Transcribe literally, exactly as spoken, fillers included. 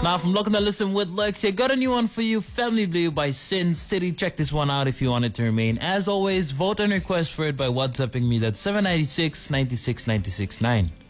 Now from Looking to Listen with Lex, I got a new one for you, Family Blue by Sin City. Check this one out if you want it to remain. As always, vote and request for it by WhatsApping me. That's seven nine six, nine six nine six nine.